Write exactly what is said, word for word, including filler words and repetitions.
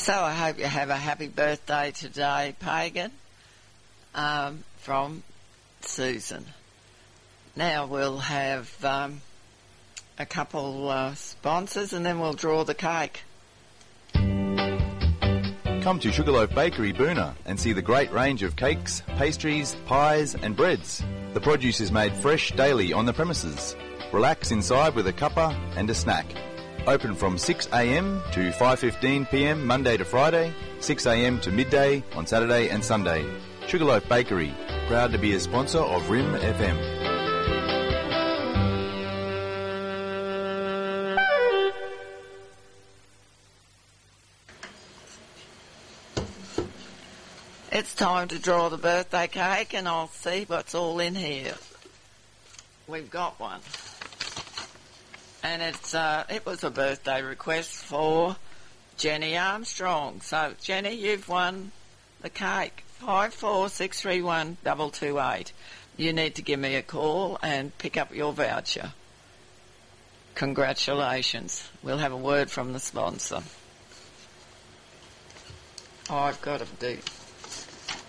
So I hope you have a happy birthday today, Pagan, um, from Susan. Now we'll have um, a couple uh, sponsors and then we'll draw the cake. Come to Sugarloaf Bakery, Boona, and see the great range of cakes, pastries, pies and breads. The produce is made fresh daily on the premises. Relax inside with a cuppa and a snack. Open from six a m to five fifteen p m Monday to Friday, six a m to midday on Saturday and Sunday. Sugarloaf Bakery, proud to be a sponsor of R I M F M. It's time to draw the birthday cake and I'll see what's all in here. We've got one. And it's uh, it was a birthday request for Jenny Armstrong. So, Jenny, you've won the cake. five four six three one two two eight. You need to give me a call and pick up your voucher. Congratulations. We'll have a word from the sponsor. Oh, I've got to do...